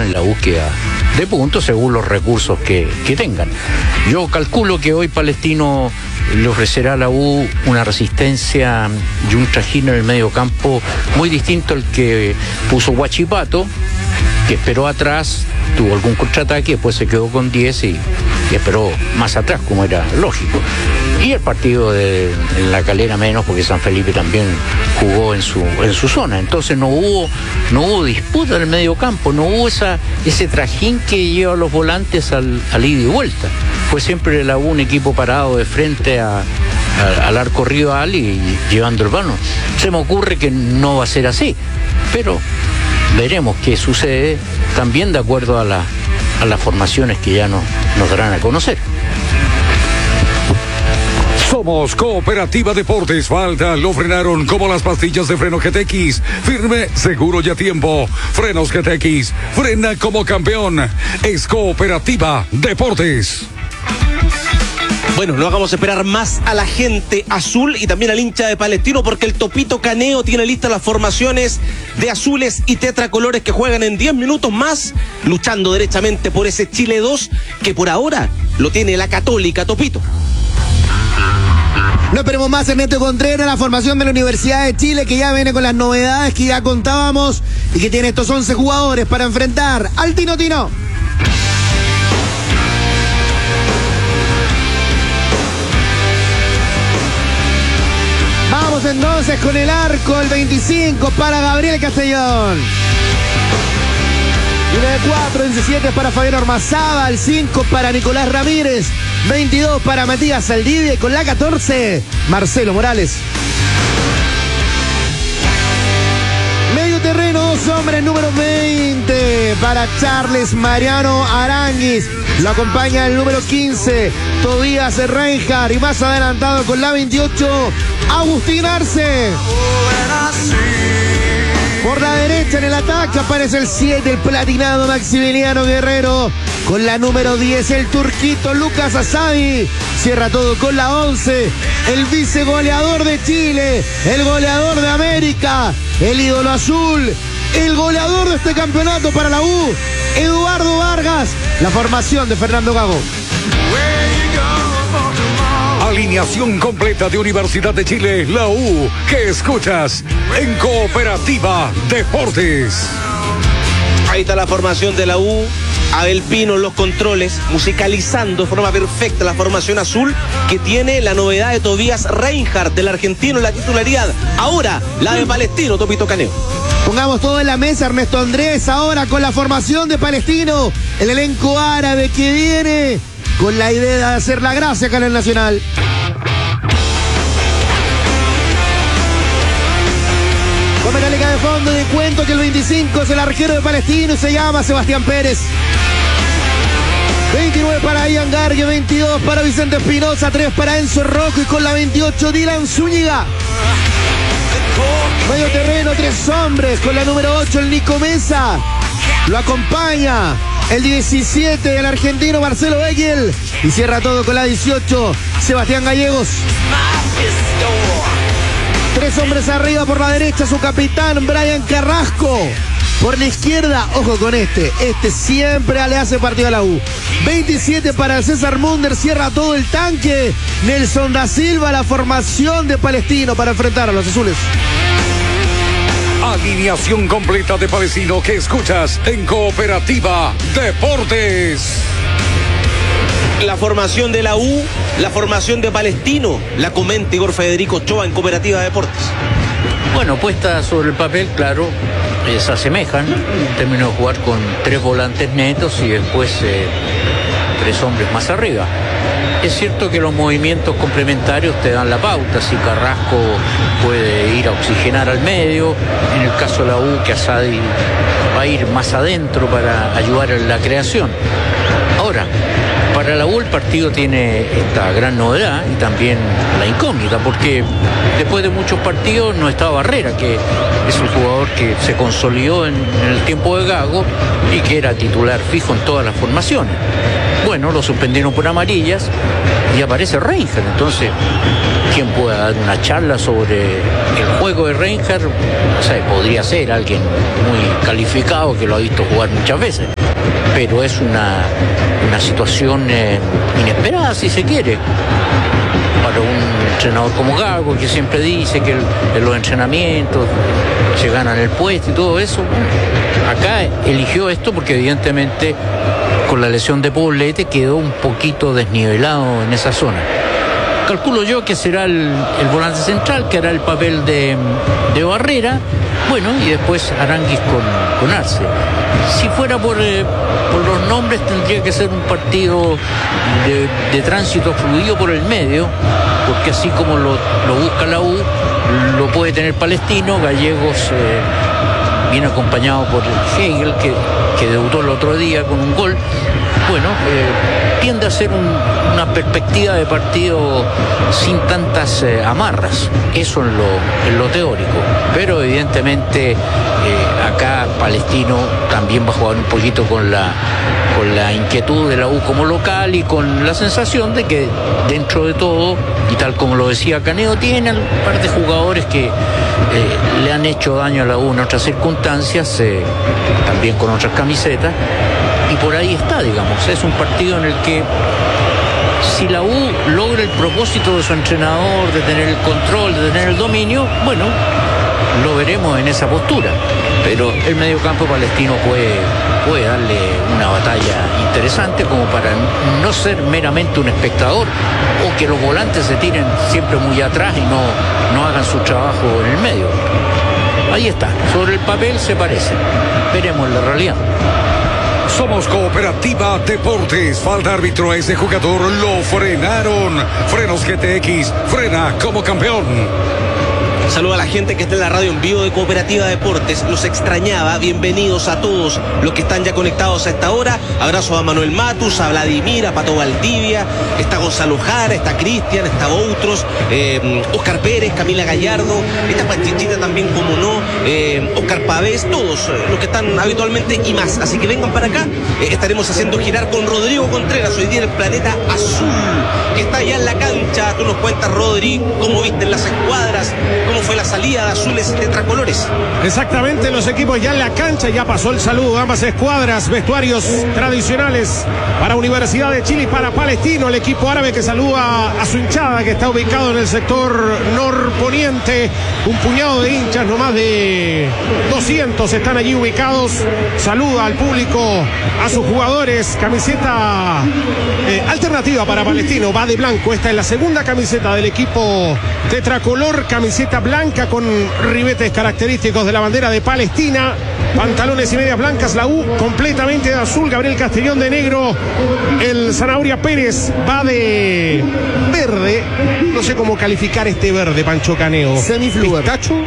en la búsqueda de puntos según los recursos que tengan. Yo calculo que hoy Palestino le ofrecerá a la U una resistencia y un trajín en el medio campo muy distinto al que puso Huachipato, que esperó atrás, tuvo algún contraataque, después se quedó con 10 y esperó más atrás, como era lógico. Y el partido en La Calera menos, porque San Felipe también jugó en su zona. Entonces no hubo disputa en el medio campo, no hubo ese trajín que lleva a los volantes al ida y vuelta. Fue siempre la U un equipo parado de frente al arco rival y llevando el balón. Se me ocurre que no va a ser así, pero veremos qué sucede también de acuerdo a las formaciones que ya nos darán a conocer. Somos Cooperativa Deportes. Falta, lo frenaron como las pastillas de freno GTX. Firme, seguro y a tiempo. Frenos GTX. Frena como campeón. Es Cooperativa Deportes. Bueno, no hagamos esperar más a la gente azul y también al hincha de Palestino, porque el Topito Caneo tiene listas las formaciones de azules y tetracolores que juegan en 10 minutos más, luchando derechamente por ese Chile 2 que por ahora lo tiene la Católica, Topito. No esperemos más, Ernesto Contreras, la formación de la Universidad de Chile, que ya viene con las novedades que ya contábamos y que tiene estos 11 jugadores para enfrentar al Tino Tino. Vamos entonces con el arco, el 25 para Gabriel Castellón. Y de 4, 17 para Fabián Ormazábal, 5 para Nicolás Ramírez, 22 para Matías Saldivia y con la 14, Marcelo Morales. Medio terreno, 2 hombres, número 20 para Charles Mariano Aranguis. Lo acompaña el número 15, Tobías Reinhardt. Y más adelantado con la 28, Agustín Arce. Por la derecha en el ataque aparece el 7, el platinado Maximiliano Guerrero. Con la número 10, el turquito Lucas Asadi. Cierra todo con la 11, el vicegoleador de Chile, el goleador de América, el ídolo azul, el goleador de este campeonato para la U, Eduardo Vargas. La formación de Fernando Gago. Alineación completa de Universidad de Chile, la U, que escuchas en Cooperativa Deportes. Ahí está la formación de la U. Abel Pino en los controles, musicalizando de forma perfecta la formación azul, que tiene la novedad de Tobías Reinhardt, del argentino en la titularidad. Ahora, la de Palestino, Topito Caneo. Pongamos todo en la mesa, Ernesto Andrés, ahora con la formación de Palestino, el elenco árabe que viene con la idea de hacer la gracia acá en el Nacional. Con Metálica de fondo, de cuento que el 25 es el arquero de Palestino y se llama Sebastián Pérez. 29 para Ian Gargue, 22 para Vicente Espinosa, 3 para Enzo Rocco y con la 28 Dylan Zúñiga. Medio terreno, 3 hombres, con la número 8 el Nico Mesa. Lo acompaña el 17, el argentino Marcelo Beguel. Y cierra todo con la 18, Sebastián Gallegos. 3 hombres arriba por la derecha, su capitán Brian Carrasco. Por la izquierda, ojo con este siempre le hace partido a la U. 27 para César Munder, cierra todo el tanque. Nelson da Silva, la formación de Palestino para enfrentar a los azules. Alineación completa de Palestino que escuchas en Cooperativa Deportes. La formación de la U, la formación de Palestino, la comenta Igor Federico Ochoa en Cooperativa Deportes. Bueno, puesta sobre el papel, claro, se asemejan en términos de jugar con 3 volantes netos y después 3 hombres más arriba. Es cierto que los movimientos complementarios te dan la pauta. Si Carrasco puede ir a oxigenar al medio, en el caso de la U, que Asadi va a ir más adentro para ayudar en la creación. Ahora, para la U el partido tiene esta gran novedad y también la incógnita, porque después de muchos partidos no está Barrera, que es un jugador que se consolidó en el tiempo de Gago y que era titular fijo en todas las formaciones. Bueno, lo suspendieron por amarillas y aparece Reinhardt. Entonces, ¿quién pueda dar una charla sobre el juego de Reinhardt? O sea, podría ser alguien muy calificado que lo ha visto jugar muchas veces. pero es una situación inesperada, si se quiere, para un entrenador como Gago, que siempre dice que en los entrenamientos se ganan el puesto y todo eso. Acá eligió esto porque evidentemente con la lesión de Poblete quedó un poquito desnivelado en esa zona. Calculo yo que será el volante central, que hará el papel de Barrera, bueno, y después Aranguis con Arce. Si fuera por los nombres, tendría que ser un partido de tránsito fluido por el medio, porque así como lo busca la U, lo puede tener Palestino. Gallegos viene acompañado por Hegel, que debutó el otro día con un gol. Bueno, tiende a ser una perspectiva de partido sin tantas amarras, eso en lo teórico, pero evidentemente acá Palestino también va a jugar un poquito con la inquietud de la U como local y con la sensación de que dentro de todo, y tal como lo decía Caneo, tiene un par de jugadores que le han hecho daño a la U en otras circunstancias, también con otras camisetas. Y por ahí está, digamos, es un partido en el que si la U logra el propósito de su entrenador, de tener el control, de tener el dominio, bueno, lo veremos en esa postura. Pero el mediocampo palestino puede darle una batalla interesante como para no ser meramente un espectador, o que los volantes se tiren siempre muy atrás y no hagan su trabajo en el medio. Ahí está, sobre el papel se parece, veremos la realidad. Somos Cooperativa Deportes. Falta árbitro a ese jugador. Lo frenaron. Frenos GTX. Frena como campeón. Saludo a la gente que está en la radio en vivo de Cooperativa Deportes. Los extrañaba. Bienvenidos a todos los que están ya conectados a esta hora. Abrazo a Manuel Matus, a Vladimir, a Pato Valdivia. Está Gonzalo Jara, está Cristian, está Boutros, Oscar Pérez, Camila Gallardo. Está Panchichita también, como no. Oscar Pavés, todos los que están habitualmente y más. Así que vengan para acá. Estaremos haciendo girar con Rodrigo Contreras. Hoy día el Planeta Azul, que está allá en la cancha. Tú nos cuentas, Rodri, cómo viste las escuadras, cómo fue la salida de azules y tetracolores. Exactamente, los equipos ya en la cancha, ya pasó el saludo, ambas escuadras, vestuarios tradicionales para Universidad de Chile y para Palestino, el equipo árabe que saluda a su hinchada que está ubicado en el sector norponiente, un puñado de hinchas, no más de 200 están allí ubicados, saluda al público, a sus jugadores, camiseta alternativa para Palestino, va de blanco, esta es la segunda camiseta del equipo tetracolor, camiseta blanca con ribetes característicos de la bandera de Palestina, pantalones y medias blancas, la U completamente de azul, Gabriel Castellón de negro, el Zanahoria Pérez va de verde, no sé cómo calificar este verde, Pancho Caneo. Semifluor.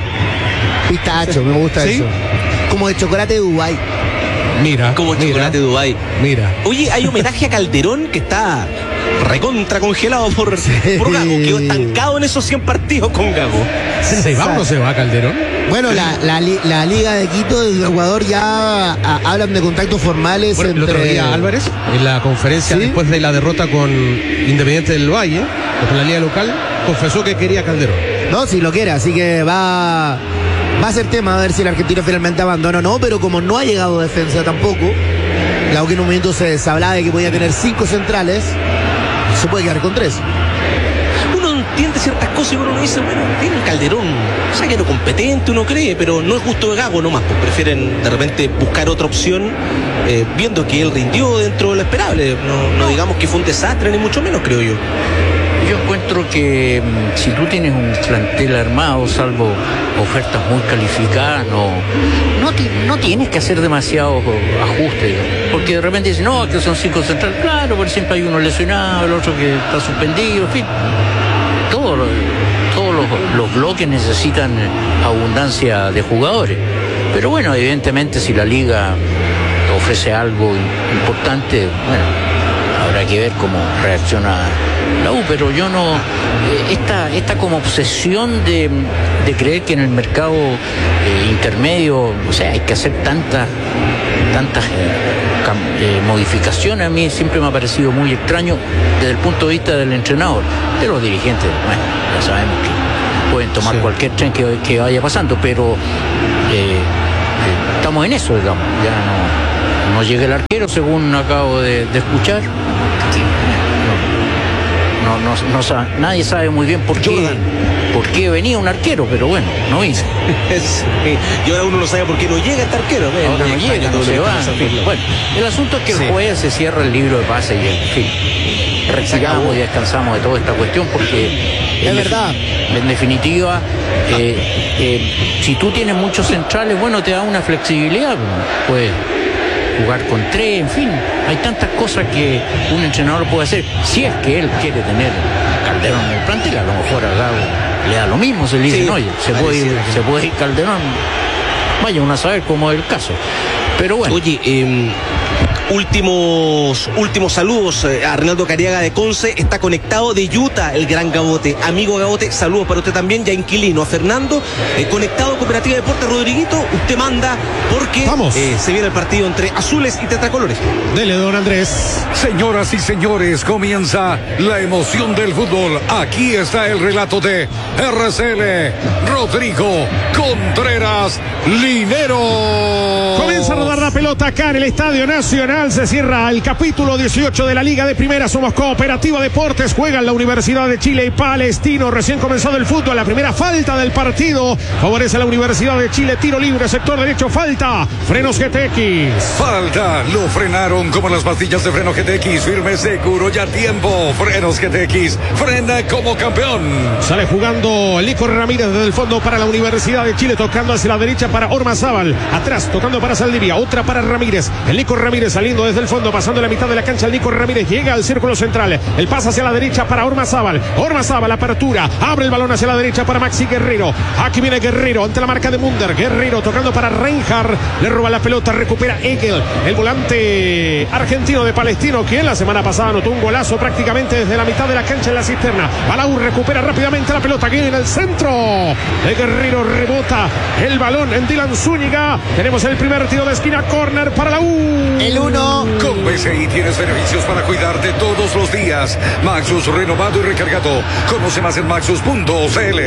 Pistacho, me gusta ¿Sí? eso. Como de chocolate de Dubái. Mira, Como chocolate de Dubái. Mira. Oye, hay homenaje a Calderón que está recontra congelado por Gago. Quedó estancado en esos 100 partidos con Gago. ¿Se va o no se va Calderón? Bueno, la Liga de Quito del Ecuador ya hablan de contactos formales Bueno, el otro día Álvarez, en la conferencia ¿Sí? después de la derrota con Independiente del Valle, con la liga local, confesó que quería Calderón. No, si lo quiere, así que va a ser tema a ver si el argentino finalmente abandona o no, pero como no ha llegado defensa tampoco, claro que en un momento se hablaba de que podía tener 5 centrales, se puede quedar con 3. Uno entiende ciertas cosas y uno dice, bueno, tiene Calderón, saquero competente, uno cree, pero no es justo de Gago nomás, pues prefieren de repente buscar otra opción, viendo que él rindió dentro de lo esperable. No digamos que fue un desastre, ni mucho menos, creo yo. Yo encuentro que si tú tienes un plantel armado, salvo ofertas muy calificadas, no tienes que hacer demasiados ajustes, porque de repente dicen, no, que son 5 centrales, claro, pero siempre hay uno lesionado, el otro que está suspendido, en fin. Todos los bloques necesitan abundancia de jugadores, pero bueno, evidentemente si la liga ofrece algo importante, bueno, habrá que ver cómo reacciona la U, pero yo no, esta como obsesión de creer que en el mercado intermedio, o sea, hay que hacer tantas modificaciones, a mí siempre me ha parecido muy extraño desde el punto de vista del entrenador. De los dirigentes, bueno, ya sabemos que pueden tomar cualquier tren que vaya pasando, pero estamos en eso, digamos, ya no llega el arquero, según acabo de escuchar. Nadie sabe muy bien por qué venía un arquero, pero bueno, no vino. Y ahora uno no sabe por qué no llega este arquero. Ahora no llega, no se va. En fin. Bueno, el asunto es que el jueves se cierra el libro de pase y en fin, recitamos y descansamos de toda esta cuestión porque es verdad. En definitiva, si tú tienes muchos centrales, bueno, te da una flexibilidad, pues jugar con 3, en fin, hay tantas cosas que un entrenador puede hacer, si es que él quiere tener Calderón en el plantel. A lo mejor a Gago le da lo mismo, se le dicen, oye, se puede ir Calderón, vaya uno a saber cómo es el caso, pero bueno. Oye, últimos saludos a Reinaldo Cariaga de Conce, está conectado de Utah el gran Gabote, amigo Gabote, saludos para usted también, ya inquilino. A Fernando, conectado Cooperativa de Deportes, Rodriguito, usted manda porque se viene el partido entre azules y tetracolores. Dele, don Andrés. Señoras y señores, comienza la emoción del fútbol. Aquí está el relato de RCL, Rodrigo Contreras Linero. Comienza a rodar la pelota acá en el Estadio Nacional. Se cierra el capítulo 18 de la Liga de Primera. Somos Cooperativa Deportes. Juegan la Universidad de Chile y Palestino. Recién comenzado el fútbol. La primera falta del partido favorece a la Universidad de Chile. Tiro libre, sector derecho, falta. Frenos GTX. Falta, lo frenaron como las pastillas de freno GTX. Firme, seguro, ya tiempo. Frenos GTX, frena como campeón. Sale jugando Nico Ramírez desde el fondo para la Universidad de Chile. Tocando hacia la derecha para Ormazábal. Atrás, tocando para Saldivia. Otra para Ramírez. El Nico Ramírez saliendo desde el fondo, pasando la mitad de la cancha. El Nico Ramírez llega al círculo central. El pase hacia la derecha para Ormazábal. Ormazábal, apertura. Abre el balón hacia la derecha para Maxi Guerrero. Aquí viene Guerrero ante la marca de Munder. Guerrero tocando para Reinhardt. Le roba la pelota, recupera Egel, el volante argentino de Palestino, quien la semana pasada anotó un golazo prácticamente desde la mitad de la cancha en la cisterna. Balaú recupera rápidamente la pelota. Aquí en el centro. El Guerrero rebota el balón en Dylan Zúñiga. Tenemos el primer tiro de esquina, córner para la U. El 1. Con BCI tienes beneficios para cuidarte todos los días. Maxus renovado y recargado. Conoce más en maxus.cl.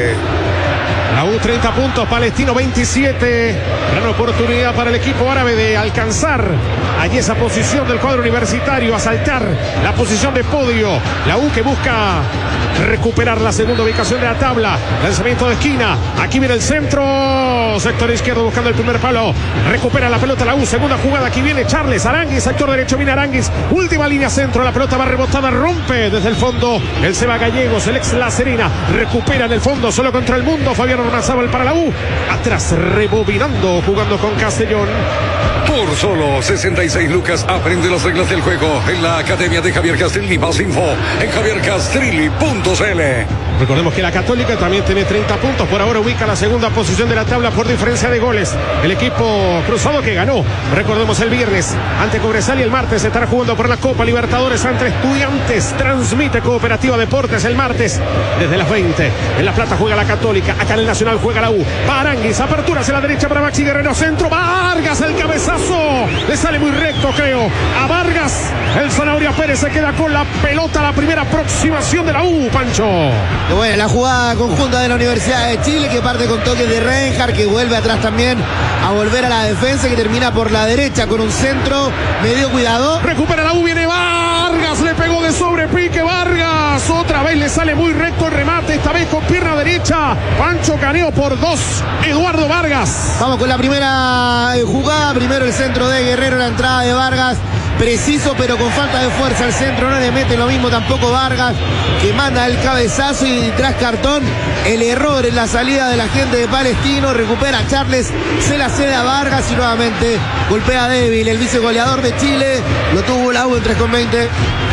La U 30 puntos, Palestino 27. Gran oportunidad para el equipo árabe de alcanzar allí esa posición del cuadro universitario, asaltar la posición de podio. La U que busca recuperar la segunda ubicación de la tabla. Lanzamiento de esquina. Aquí viene el centro. Sector izquierdo buscando el primer palo. Recupera la pelota la U. Segunda jugada. Aquí viene Charles Aranguis. Sector derecho viene Aranguis. Última línea centro. La pelota va rebotada. Rompe desde el fondo. El Seba Gallegos, el ex La Serena. Recupera en el fondo. Solo contra el mundo. Fabián Ormazábal para la U. Atrás rebobinando. Jugando con Castellón. Por solo 66 lucas aprende las reglas del juego en la Academia de Javier Castrilli. Más info en javiercastrilli.cl. Recordemos que la Católica también tiene 30 puntos. Por ahora ubica la segunda posición de la tabla por diferencia de goles. El equipo cruzado que ganó, recordemos, el viernes ante Cobresal, y el martes estará jugando por la Copa Libertadores ante Estudiantes. Transmite Cooperativa Deportes el martes desde las 20. En La Plata juega la Católica. Acá en el Nacional juega la U. Aranguis, apertura hacia la derecha para Maxi Guerrero. Centro, Vargas, el cabezazo. Le sale muy recto, creo, a Vargas. El Zanahoria Pérez se queda con la pelota. La primera aproximación de la U, Pancho. Bueno, la jugada conjunta de la Universidad de Chile, que parte con toques de Reinhardt, que vuelve atrás también a volver a la defensa, que termina por la derecha con un centro medio cuidado. Recupera la U, viene Vargas, le pegó de sobrepique Vargas. Otra vez le sale muy recto el remate, esta vez con pierna derecha. Pancho Caneo por 2, Eduardo Vargas. Vamos con la primera jugada. Primero el centro de Guerrero, la entrada de Vargas. Preciso, pero con falta de fuerza. El centro no le mete lo mismo tampoco Vargas, que manda el cabezazo y tras cartón. El error en la salida de la gente de Palestino. Recupera Charles, se la cede a Vargas y nuevamente golpea débil el vicegoleador de Chile. Lo tuvo la U en 3:20.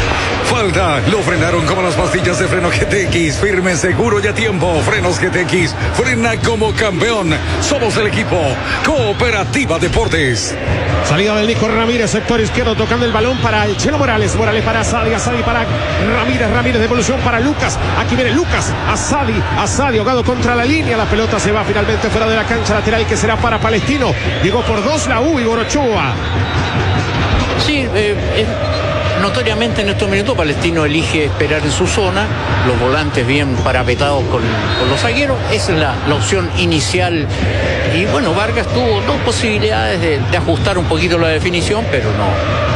Falta, lo frenaron como las pastillas de freno GTX. Firme, seguro y a tiempo. Frenos GTX, frena como campeón. Somos el equipo Cooperativa Deportes. Salida del Nico Ramírez, sector izquierdo, tocando el balón para el Chelo Morales. Morales para Asadi, Asadi para Ramírez, Ramírez, devolución para Lucas. Aquí viene Lucas, Asadi ahogado contra la línea. La pelota se va finalmente fuera de la cancha lateral, que será para Palestino. Llegó por 2 la U, Igor Ochoa. Sí, notoriamente en estos minutos Palestino elige esperar en su zona, los volantes bien parapetados con los zagueros. Esa es la opción inicial. Y bueno, Vargas tuvo dos posibilidades de ajustar un poquito la definición, pero no